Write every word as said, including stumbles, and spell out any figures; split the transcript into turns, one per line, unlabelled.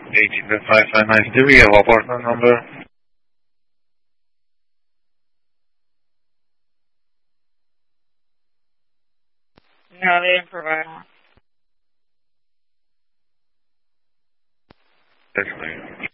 eighteen five five nine. Do we have apartment number?
No, they didn't provide one.
Yes, ma'am.